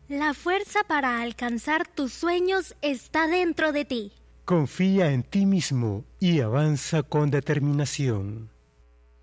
La fuerza para alcanzar tus sueños está dentro de ti. Confía en ti mismo y avanza con determinación.